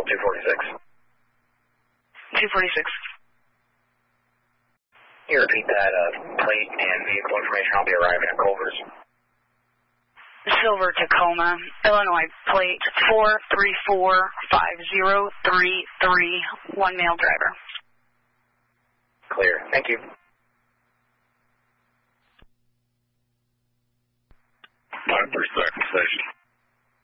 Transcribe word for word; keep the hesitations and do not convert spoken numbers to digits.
two forty-six. two forty-six. Can you repeat that uh, plate and vehicle information? I'll be arriving at Culver's. Silver Tacoma, Illinois plate four three four five zero three three, one male driver. Clear. Thank you. My perspective station.